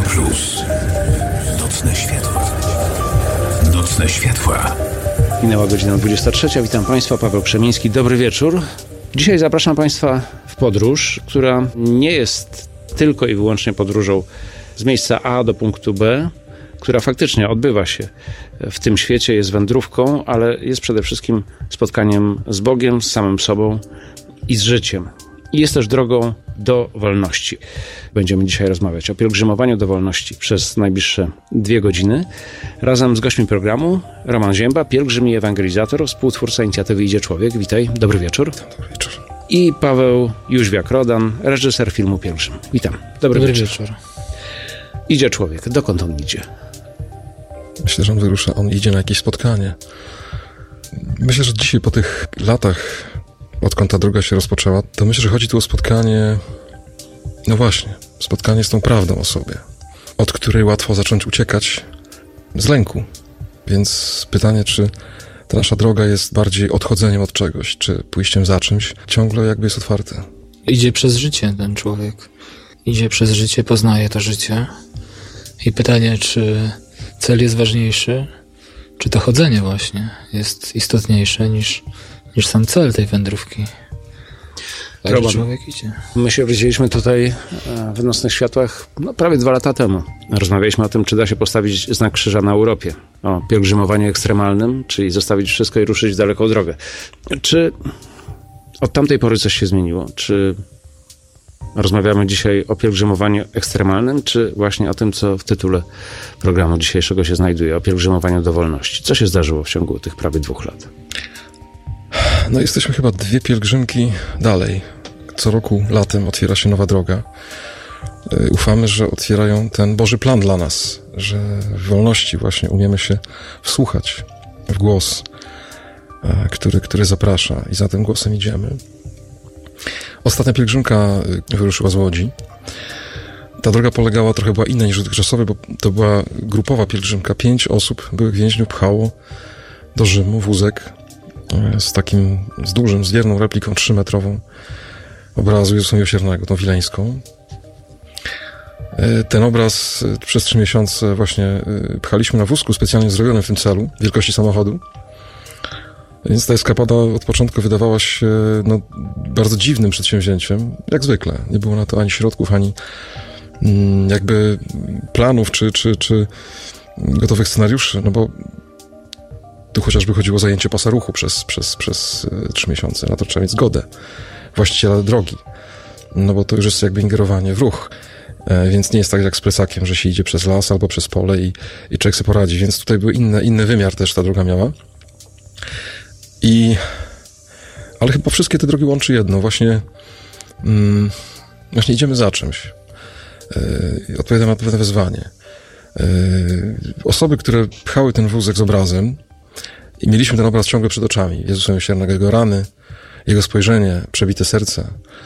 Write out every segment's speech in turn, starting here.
Plus. Nocne światła. Nocne światła. Minęła godzina 23. Witam Państwa, Paweł Krzemiński. Dobry wieczór. Dzisiaj zapraszam Państwa w podróż, która nie jest tylko i wyłącznie podróżą z miejsca A do punktu B, która faktycznie odbywa się w tym świecie, jest wędrówką, ale jest przede wszystkim spotkaniem z Bogiem, z samym sobą i z życiem. I jest też drogą do wolności. Będziemy dzisiaj rozmawiać o pielgrzymowaniu do wolności przez najbliższe 2 godziny. Razem z gośćmi programu Roman Zięba, pielgrzym i ewangelizator, współtwórca inicjatywy Idzie Człowiek. Witaj, dobry wieczór. Dobry wieczór. I Paweł Jóźwiak-Rodan, reżyser filmu Pielgrzym. Witam, dobry wieczór. Idzie Człowiek. Dokąd on idzie? Myślę, że on wyrusza, on idzie na jakieś spotkanie. Myślę, że dzisiaj po tych latach, odkąd ta droga się rozpoczęła, to myślę, że chodzi tu o spotkanie, no właśnie, spotkanie z tą prawdą o sobie, od której łatwo zacząć uciekać z lęku. Więc pytanie, czy ta nasza droga jest bardziej odchodzeniem od czegoś, czy pójściem za czymś, ciągle jakby jest otwarte. Idzie przez życie ten człowiek. Idzie przez życie, poznaje to życie. I pytanie, czy cel jest ważniejszy, czy to chodzenie właśnie jest istotniejsze niż sam cel tej wędrówki. Roman, człowiek idzie. My się widzieliśmy tutaj w Nocnych Światłach prawie 2 lata temu. Rozmawialiśmy o tym, czy da się postawić znak krzyża na Europie. O pielgrzymowaniu ekstremalnym, czyli zostawić wszystko i ruszyć w daleką drogę. Czy od tamtej pory coś się zmieniło? Czy rozmawiamy dzisiaj o pielgrzymowaniu ekstremalnym, czy właśnie o tym, co w tytule programu dzisiejszego się znajduje, o pielgrzymowaniu do wolności? Co się zdarzyło w ciągu tych prawie 2 lat? No jesteśmy chyba 2 pielgrzymki dalej. Co roku latem otwiera się nowa droga. Ufamy, że otwierają ten Boży plan dla nas, że w wolności właśnie umiemy się wsłuchać w głos, który zaprasza i za tym głosem idziemy. Ostatnia pielgrzymka wyruszyła z Łodzi. Ta droga była inna niż dotychczasowe, bo to była grupowa pielgrzymka. 5 osób, byłych więźniów, pchało do Rzymu wózek z dużym, zwierną repliką 3-metrową obrazu Jezusa Miłosiernego, tą wileńską. Ten obraz przez 3 miesiące właśnie pchaliśmy na wózku specjalnie zrobionym w tym celu, wielkości samochodu. Więc ta eskapada od początku wydawała się bardzo dziwnym przedsięwzięciem, jak zwykle. Nie było na to ani środków, ani jakby planów, czy gotowych scenariuszy, bo tu chociażby chodziło o zajęcie pasa ruchu przez 3 miesiące. Na to trzeba mieć zgodę właściciela drogi, bo to już jest jakby ingerowanie w ruch. Więc nie jest tak jak z plecakiem, że się idzie przez las albo przez pole i człowiek sobie poradzi. Więc tutaj był inny wymiar też ta droga miała. Ale chyba wszystkie te drogi łączy jedno. Właśnie idziemy za czymś. Odpowiadamy na pewne wezwanie. Osoby, które pchały ten wózek z obrazem i mieliśmy ten obraz ciągle przed oczami. Jezusa Miłosiernego, Jego rany, Jego spojrzenie, przebite serce.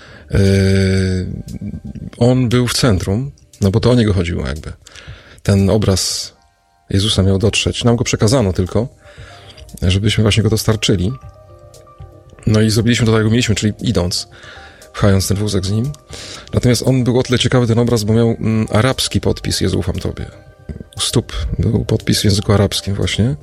On był w centrum, bo to o Niego chodziło jakby. Ten obraz Jezusa miał dotrzeć. Nam go przekazano tylko, żebyśmy właśnie go dostarczyli. I zrobiliśmy to tak, jak mieliśmy, czyli idąc, pchając ten wózek z nim. Natomiast on był o tyle ciekawy, ten obraz, bo miał arabski podpis Jezu, ufam Tobie. U stóp był podpis w języku arabskim właśnie.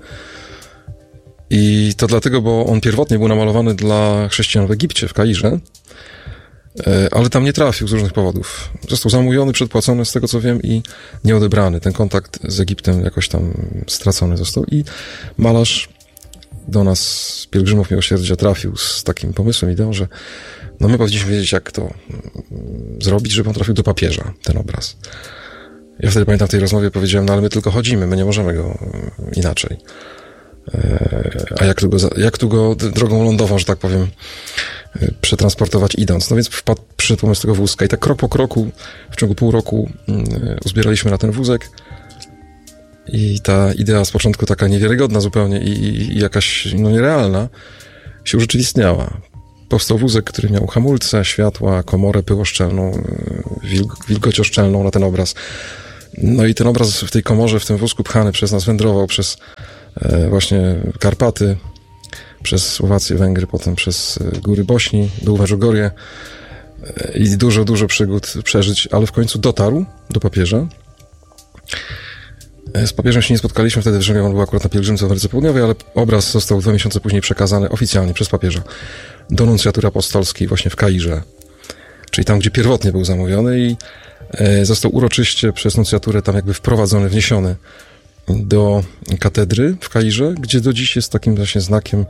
I to dlatego, bo on pierwotnie był namalowany dla chrześcijan w Egipcie, w Kairze, ale tam nie trafił z różnych powodów. Został zamówiony, przedpłacony, z tego co wiem, i nieodebrany. Ten kontakt z Egiptem jakoś tam stracony został. I malarz do nas, z pielgrzymów miłosierdzia, trafił z takim pomysłem, ideą, że my powinniśmy wiedzieć, jak to zrobić, żeby on trafił do papieża, ten obraz. Ja wtedy pamiętam w tej rozmowie powiedziałem, ale my tylko chodzimy, my nie możemy go inaczej. A jak tu go drogą lądową, że tak powiem, przetransportować idąc. Więc przyszedł pomysł tego wózka i tak krok po kroku, w ciągu pół roku uzbieraliśmy na ten wózek. I ta idea z początku taka niewiarygodna zupełnie i jakaś nierealna się urzeczywistniała. Powstał wózek, który miał hamulce, światła, komorę pyłoszczelną, wilgocioszczelną na ten obraz. I ten obraz w tej komorze, w tym wózku pchany przez nas wędrował przez właśnie Karpaty, przez Słowację, Węgry, potem przez góry Bośni, był w Medjugorje i dużo przygód przeżyć, ale w końcu dotarł do papieża Z papieżem się nie spotkaliśmy wtedy w Rzymie, on był akurat na pielgrzymce w Ameryce Południowej, ale obraz został 2 miesiące później przekazany oficjalnie przez papieża do nuncjatury apostolskiej właśnie w Kairze, czyli tam, gdzie pierwotnie był zamówiony i został uroczyście przez nuncjaturę tam jakby wprowadzony, wniesiony do katedry w Kairze, gdzie do dziś jest takim właśnie znakiem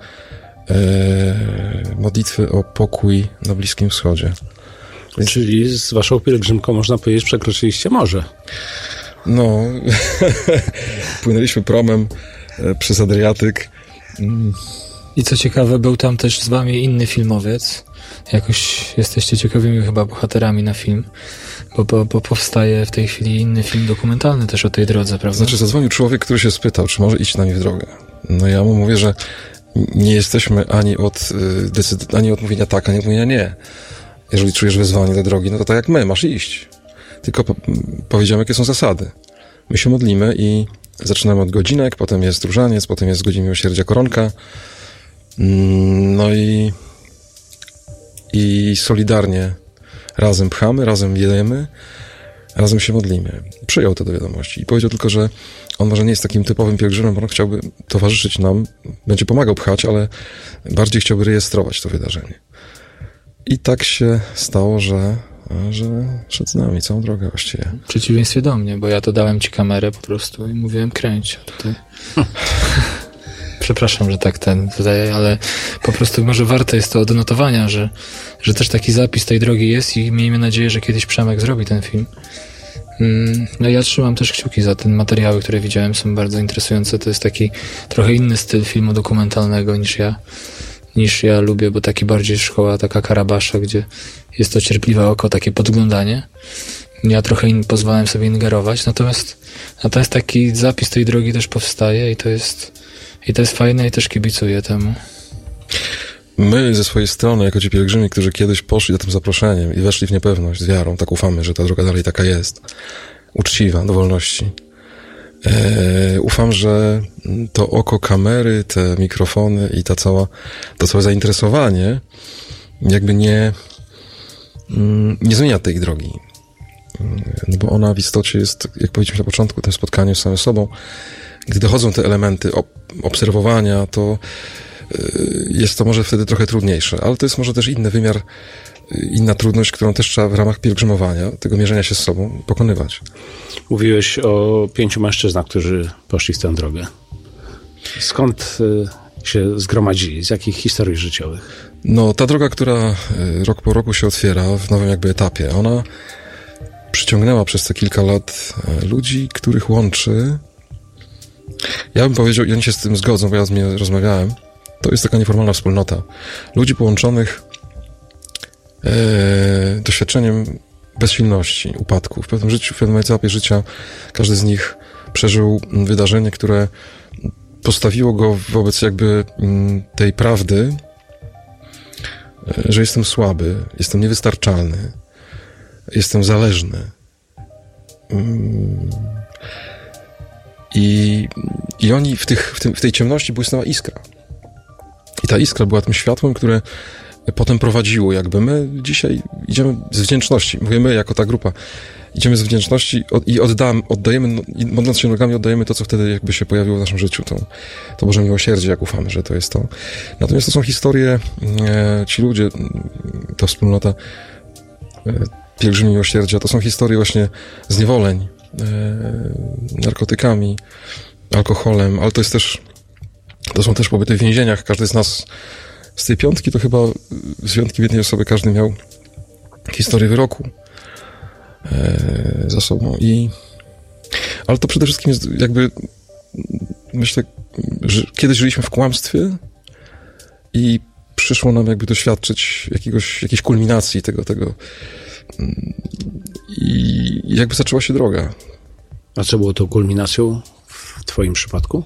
modlitwy o pokój na Bliskim Wschodzie. Czyli z waszą pielgrzymką, można powiedzieć, przekroczyliście morze. No, płynęliśmy promem przez Adriatyk. I co ciekawe, był tam też z wami inny filmowiec. Jakoś jesteście ciekawymi chyba bohaterami na film, bo powstaje w tej chwili inny film dokumentalny też o tej drodze, prawda? Znaczy, zadzwonił człowiek, który się spytał, czy może iść z nami w drogę. No ja mu mówię, że nie jesteśmy ani od mówienia tak, ani od mówienia nie. Jeżeli czujesz wezwanie do drogi, no to tak jak my, masz iść. Tylko powiedziałem, jakie są zasady. My się modlimy i zaczynamy od godzinek, potem jest różaniec, potem jest godzin miłosierdzia koronka. No i solidarnie razem pchamy, razem jemy, razem się modlimy. Przyjął to do wiadomości i powiedział tylko, że on może nie jest takim typowym pielgrzymem, on chciałby towarzyszyć nam, będzie pomagał pchać, ale bardziej chciałby rejestrować to wydarzenie. I tak się stało, że szedł z nami całą drogę właściwie. W przeciwieństwie do mnie, bo ja to dałem ci kamerę po prostu i mówiłem kręć. Tutaj. Przepraszam, że tak wydaje, ale po prostu może warte jest to odnotowania, że też taki zapis tej drogi jest i miejmy nadzieję, że kiedyś Przemek zrobi ten film. No ja trzymam też kciuki za te materiały, które widziałem, są bardzo interesujące. To jest taki trochę inny styl filmu dokumentalnego niż ja lubię, bo taki bardziej szkoła taka Karabasza, gdzie jest to cierpliwe oko, takie podglądanie. Ja trochę pozwalałem sobie ingerować, natomiast taki zapis tej drogi też powstaje i to jest fajne i też kibicuję temu. My ze swojej strony, jako ci pielgrzymi, którzy kiedyś poszli za tym zaproszeniem i weszli w niepewność z wiarą, tak ufamy, że ta droga dalej taka jest, uczciwa, do wolności. Ufam, że to oko kamery, te mikrofony i to całe zainteresowanie jakby nie zmienia tej drogi. No bo ona w istocie jest, jak powiedzieliśmy na początku, tym spotkaniu z samym sobą. Gdy dochodzą te elementy obserwowania, to jest to może wtedy trochę trudniejsze, ale to jest może też inny wymiar, inna trudność, którą też trzeba w ramach pielgrzymowania, tego mierzenia się z sobą, pokonywać. Mówiłeś o 5 mężczyznach, którzy poszli w tę drogę. Skąd się zgromadzili? Z jakich historii życiowych? No, ta droga, która rok po roku się otwiera w nowym jakby etapie, ona przyciągnęła przez te kilka lat ludzi, których łączy. Ja bym powiedział, i oni się z tym zgodzą, bo ja z nimi rozmawiałem, to jest taka nieformalna wspólnota ludzi połączonych doświadczeniem bezsilności, upadku. W pewnym etapie życia każdy z nich przeżył wydarzenie, które postawiło go wobec jakby tej prawdy, że jestem słaby, jestem niewystarczalny, jestem zależny. I oni w tej ciemności błysnęła iskra. I ta iskra była tym światłem, które potem prowadziło jakby. My dzisiaj idziemy z wdzięczności. Mówię my jako ta grupa. Idziemy z wdzięczności i oddajemy, modląc się nogami, oddajemy to, co wtedy jakby się pojawiło w naszym życiu. To Boże miłosierdzie, jak ufamy, że to jest to. Natomiast to są historie, ci ludzie, ta wspólnota pielgrzymi miłosierdzia, to są historie właśnie zniewoleń, narkotykami, alkoholem, ale to są też pobyty w więzieniach. Każdy z nas z tej 5 to chyba z wyjątkiem jednej osoby każdy miał historię wyroku za sobą. Ale to przede wszystkim jest jakby, myślę, że kiedyś żyliśmy w kłamstwie i przyszło nam jakby doświadczyć jakiejś kulminacji tego i jakby zaczęła się droga. A co było tą kulminacją w twoim przypadku?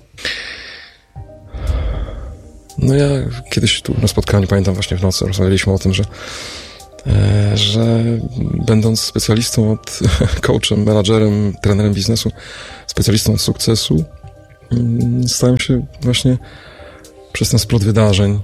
No ja kiedyś tu na spotkaniu, pamiętam właśnie w nocy, rozmawialiśmy o tym, że będąc specjalistą coachem, menadżerem, trenerem biznesu, specjalistą od sukcesu, stałem się właśnie przez ten splot wydarzeń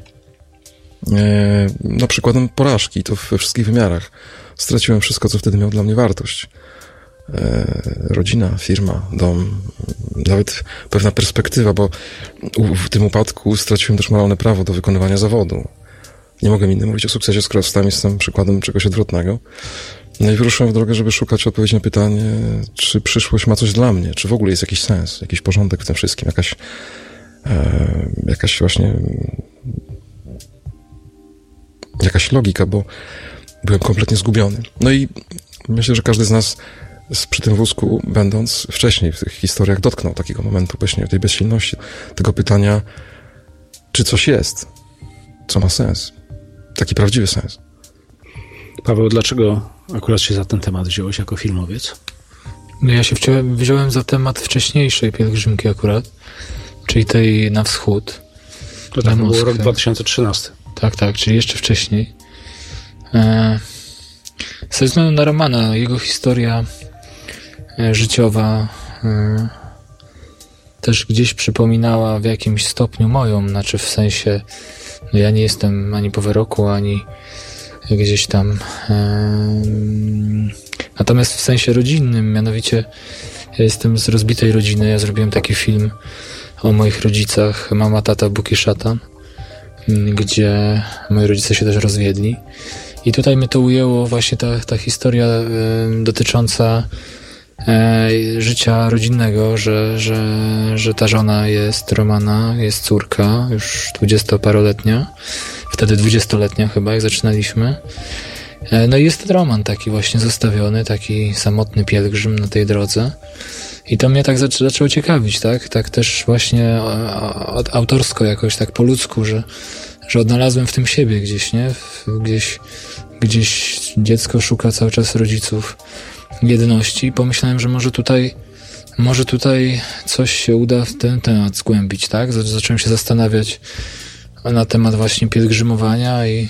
przykładem porażki, to we wszystkich wymiarach. Straciłem wszystko, co wtedy miało dla mnie wartość. rodzina, firma, dom, nawet pewna perspektywa, bo w tym upadku straciłem też moralne prawo do wykonywania zawodu. Nie mogę innym mówić o sukcesie, skoro sam jestem przykładem czegoś odwrotnego. No i wyruszyłem w drogę, żeby szukać odpowiedzi na pytanie, czy przyszłość ma coś dla mnie, czy w ogóle jest jakiś sens, jakiś porządek w tym wszystkim, jakaś właśnie jakaś logika, bo byłem kompletnie zgubiony. No i myślę, że każdy z nas przy tym wózku, będąc wcześniej w tych historiach, dotknął takiego momentu właśnie tej bezsilności, tego pytania, czy coś jest, co ma sens, taki prawdziwy sens. Paweł, dlaczego akurat się za ten temat wziąłeś jako filmowiec? No ja się wziąłem za temat wcześniejszej pielgrzymki akurat, czyli tej na wschód. To tak był rok 2013. Tak, czyli jeszcze wcześniej. Ze względu na Romana, jego historia życiowa też gdzieś przypominała w jakimś stopniu moją, znaczy w sensie, no ja nie jestem ani po wyroku, ani gdzieś tam natomiast w sensie rodzinnym, mianowicie ja jestem z rozbitej rodziny, ja zrobiłem taki film o moich rodzicach, Mama, Tata, Bóg i Szatan, gdzie moi rodzice się też rozwiedli i tutaj mnie to ujęło właśnie ta historia dotycząca życia rodzinnego, że ta żona jest Romana, jest córka, już 20-paroletnia, wtedy 20-letnia chyba, jak zaczynaliśmy. No i jest ten Roman taki właśnie zostawiony, taki samotny pielgrzym na tej drodze. I to mnie tak zaczęło ciekawić, tak też właśnie autorsko jakoś, tak po ludzku, że odnalazłem w tym siebie gdzieś, nie? Gdzieś dziecko szuka cały czas rodziców jedności i pomyślałem, że może tutaj coś się uda w ten temat zgłębić, tak? Zacząłem się zastanawiać na temat właśnie pielgrzymowania i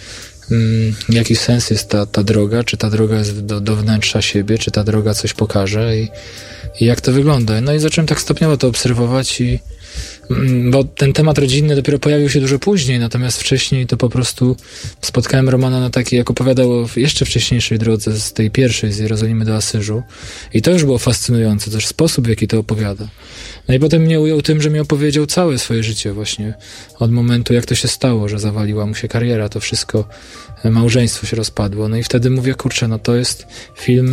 jaki sens jest ta droga, czy ta droga jest do wnętrza siebie, czy ta droga coś pokaże i jak to wygląda. No i zacząłem tak stopniowo to obserwować bo ten temat rodzinny dopiero pojawił się dużo później, natomiast wcześniej to po prostu spotkałem Romana na takiej, jak opowiadał o jeszcze wcześniejszej drodze, z tej pierwszej, z Jerozolimy do Asyżu i to już było fascynujące, też sposób, w jaki to opowiada. No i potem mnie ujął tym, że mi opowiedział całe swoje życie właśnie, od momentu, jak to się stało, że zawaliła mu się kariera, to wszystko, małżeństwo się rozpadło, no i wtedy mówię, kurczę, no to jest film,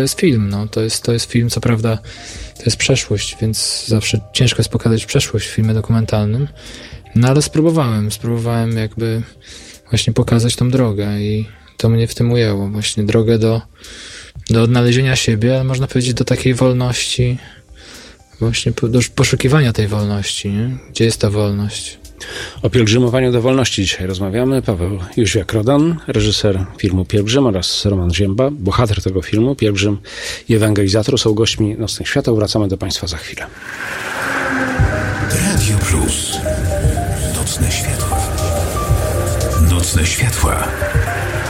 to jest film, co prawda to jest przeszłość, więc zawsze ciężko jest pokazać przeszłość w filmie dokumentalnym, no ale spróbowałem jakby właśnie pokazać tą drogę i to mnie w tym ujęło, właśnie drogę do odnalezienia siebie, ale można powiedzieć do takiej wolności, właśnie do poszukiwania tej wolności, nie? Gdzie jest ta wolność? O pielgrzymowaniu do wolności dzisiaj rozmawiamy. Paweł Jóźwiak-Rodan, reżyser filmu Pielgrzym, oraz Roman Zięba, bohater tego filmu, pielgrzym i ewangelizator, są gośćmi Nocnych Świateł. Wracamy do Państwa za chwilę. Radio Plus. Nocne światła. Nocne światła.